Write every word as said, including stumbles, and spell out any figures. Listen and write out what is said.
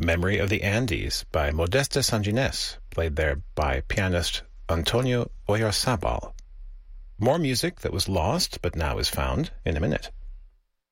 Memory of the Andes by Modesta Sanginés, played there by pianist Antonio Oyarzabal. More music that was lost but now is found in a minute.